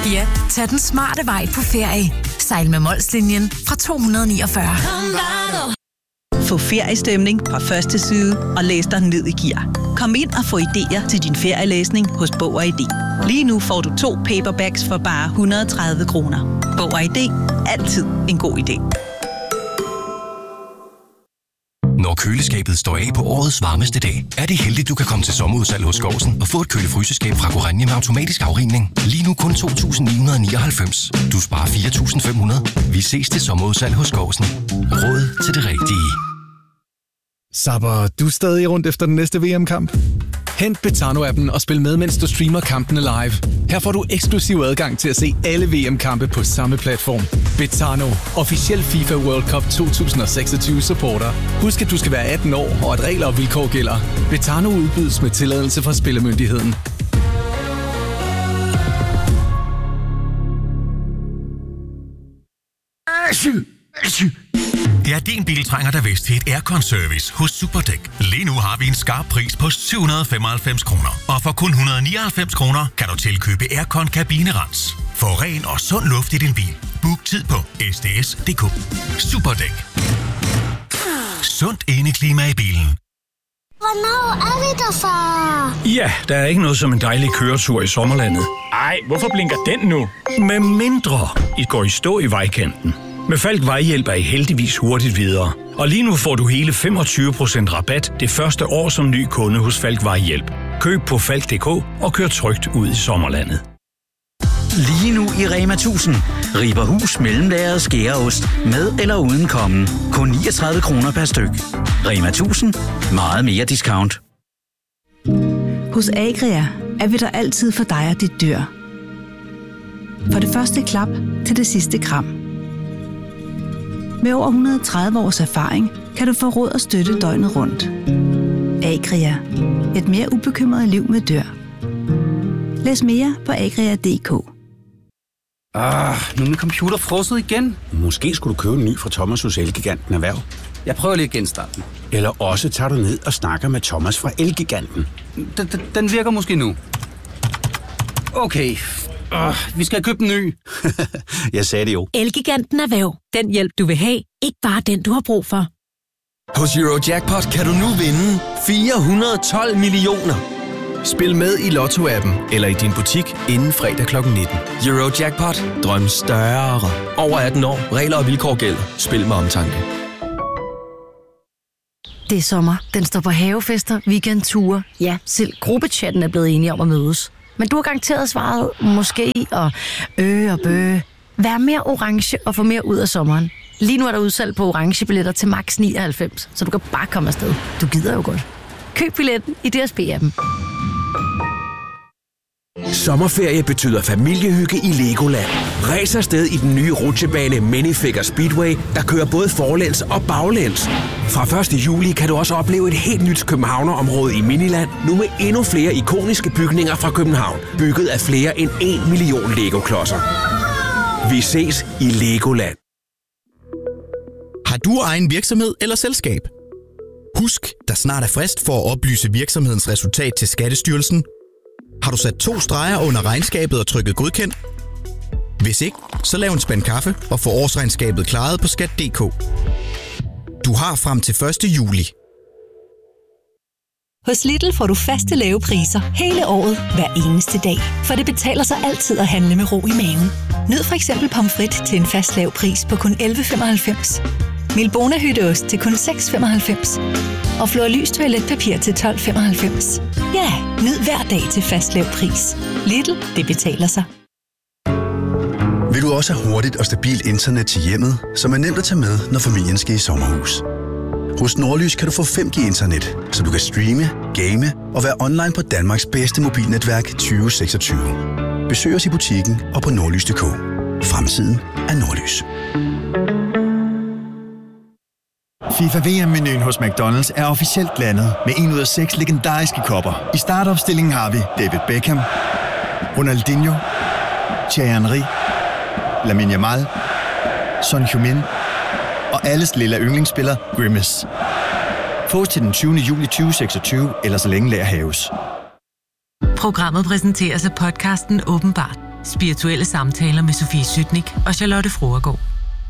Ja, tag den smarte vej på ferie. Sejl med Molslinjen fra 249. Få feriestemning fra første side og læs dig ned i gear. Kom ind og få idéer til din ferielæsning hos Bog og ID. Lige nu får du 2 paperbacks for bare 130 kroner. Bog og ID. Altid en god idé. Når køleskabet står af på årets varmeste dag, er det heldigt, du kan komme til sommerudsalg hos Skårsen og få et kølefryseskab fra Goranje med automatisk afrivning. Lige nu kun 2.999. Du sparer 4.500. Vi ses til sommerudsalg hos Skårsen. Råd til det rigtige. Zapper du stadig rundt efter den næste VM-kamp? Hent Betano-appen og spil med, mens du streamer kampene live. Her får du eksklusiv adgang til at se alle VM-kampe på samme platform. Betano, officiel FIFA World Cup 2026 supporter. Husk, at du skal være 18 år, og at regler og vilkår gælder. Betano udbydes med tilladelse fra Spillemyndigheden. Ja, din bil trænger der vist til et aircon-service hos Superdæk. Lige nu har vi en skarp pris på 795 kroner. Og for kun 199 kroner kan du tilkøbe aircon-kabinerens. Få ren og sund luft i din bil. Book tid på sds.dk. Superdæk. Sundt indeklima i bilen. Hvornår er vi der, far? Ja, der er ikke noget som en dejlig køretur i sommerlandet. Ej, hvorfor blinker den nu? Med mindre I går i stå i vejkanten. Med Falk Vejhjælp er I heldigvis hurtigt videre. Og lige nu får du hele 25% rabat det første år som ny kunde hos Falk Vejhjælp. Køb på falk.dk og kør trygt ud i sommerlandet. Lige nu i Rema 1000. Riber hus, mellemlagret skæreost med eller uden kommen. Kun 39 kroner per styk. Rema 1000. Meget mere discount. Hos Agria er vi der altid for dig og dit dyr. For det første klap til det sidste kram. Med over 130 års erfaring kan du få råd og støtte døgnet rundt. Agria. Et mere ubekymret liv med dyr. Læs mere på agria.dk. Nu er min computer frosset igen. Måske skulle du købe en ny fra Thomas hos Elgiganten Erhverv. Jeg prøver lige at genstarte den. Eller også tager du ned og snakker med Thomas fra Elgiganten. Den virker måske nu. Okay. Vi skal købe en ny. Jeg sagde det jo. Elgiganten Erhverv. Den hjælp, du vil have. Ikke bare den, du har brug for. Hos Eurojackpot kan du nu vinde 412 millioner. Spil med i Lotto-appen eller i din butik inden fredag kl. 19. Eurojackpot. Drøm større. Over 18 år. Regler og vilkår gælder. Spil med omtanke. Det er sommer. Den står på havefester, weekendture. Ja, selv gruppechatten er blevet enige om at mødes. Men du har garanteret svaret måske og bø. Vær mere orange og få mere ud af sommeren. Lige nu er der udsalg på orange billetter til max 99, så du kan bare komme afsted. Du gider jo godt. Køb billetten i DSB-appen. Sommerferie betyder familiehygge i Legoland. Ræs afsted i den nye rutsjebane Minifigure Speedway, der kører både forlæns og baglæns. Fra 1. juli kan du også opleve et helt nyt københavnerområde i Miniland, nu med endnu flere ikoniske bygninger fra København, bygget af flere end 1 million Lego-klodser. Vi ses i Legoland. Har du egen virksomhed eller selskab? Husk, der snart er frist for at oplyse virksomhedens resultat til Skattestyrelsen. Har du sat 2 streger under regnskabet og trykket godkendt? Hvis ikke, så lav en spand kaffe og få årsregnskabet klaret på skat.dk. Du har frem til 1. juli. Hos Lidl får du faste lave priser hele året, hver eneste dag. For det betaler sig altid at handle med ro i maven. Nyd for eksempel pomfrit til en fast lav pris på kun 11,95. Milbona hytteost til kun 6,95. Og Florlys toiletpapir til 12,95. Ja, nyd hver dag til fast lav pris. Lidl, det betaler sig. Vil du også have hurtigt og stabilt internet til hjemmet, som er nemt at tage med, når familien skal i sommerhus? Hos Nordlys kan du få 5G-internet, så du kan streame, game og være online på Danmarks bedste mobilnetværk 2026. Besøg os i butikken og på nordlys.dk. Fremtiden er Nordlys. FIFA VM-menuen hos McDonald's er officielt landet med 1 ud af 6 legendariske kopper. I startopstillingen har vi David Beckham, Ronaldinho, Thierry Henry, Lamine Yamal, Son Heung-min og alles lille yndlingsspiller Grimace. Fås til den 20. juli 2026, eller så længe lager haves. Programmet præsenteres af podcasten Åbenbart. Spirituelle samtaler med Sofie Sytnik og Charlotte Fruergaard.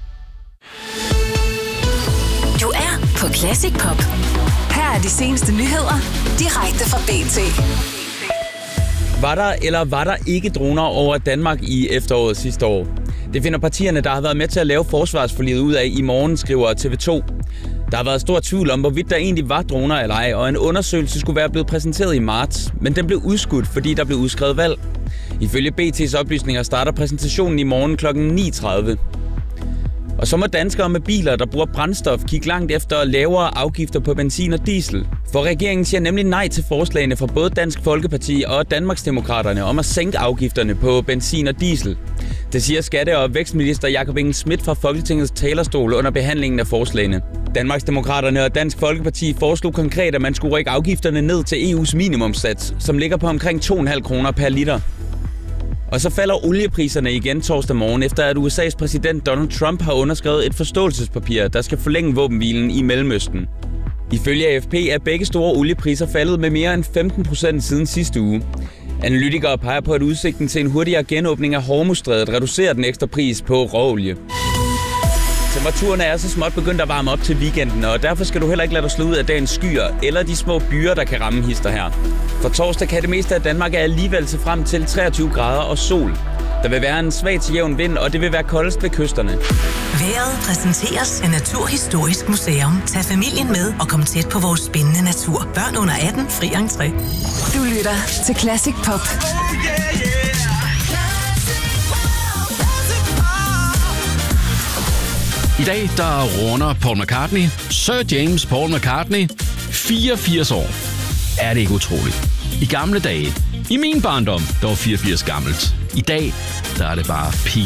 Du er på Classic Pop. Her er de seneste nyheder direkte fra BT. Var der eller var der ikke droner over Danmark i efteråret sidste år? Det finder partierne, der har været med til at lave forsvarsforliget ud af i morgen, skriver TV2. Der har været stor tvivl om, hvorvidt der egentlig var droner eller ej, og en undersøgelse skulle være blevet præsenteret i marts, men den blev udskudt, fordi der blev udskrevet valg. Ifølge BT's oplysninger starter præsentationen i morgen kl. 9.30. Og så må danskere med biler, der bruger brændstof, kigge langt efter lavere afgifter på benzin og diesel. For regeringen siger nemlig nej til forslagene fra både Dansk Folkeparti og Danmarksdemokraterne om at sænke afgifterne på benzin og diesel. Det siger skatte- og vækstminister Jakob Engel-Schmidt fra Folketingets talerstol under behandlingen af forslagene. Danmarksdemokraterne og Dansk Folkeparti foreslog konkret, at man skulle rykke afgifterne ned til EU's minimumssats, som ligger på omkring 2,5 kroner per liter. Og så falder oliepriserne igen torsdag morgen, efter at USA's præsident Donald Trump har underskrevet et forståelsespapir, der skal forlænge våbenhvilen i Mellemøsten. Ifølge AFP er begge store oliepriser faldet med mere end 15% siden sidste uge. Analytikere peger på, at udsigten til en hurtigere genåbning af Hormuzstrædet reducerer den ekstra pris på råolie. Temperaturen er så småt begyndt at varme op til weekenden, og derfor skal du heller ikke lade dig slå ud af dagens skyer eller de små byer, der kan ramme hister her. For torsdag kan det meste af Danmark alligevel se frem til 23 grader og sol. Der vil være en svag til jævn vind, og det vil være koldest ved kysterne. Vejret præsenteres af Naturhistorisk Museum. Tag familien med og kom tæt på vores spændende natur. Børn under 18, fri entré. Du lytter til Classic Pop. I dag, der runder Paul McCartney, Sir James Paul McCartney, 84 år. Er det ikke utroligt? I gamle dage, i min barndom, der var 84 gammelt. I dag, der er det bare peak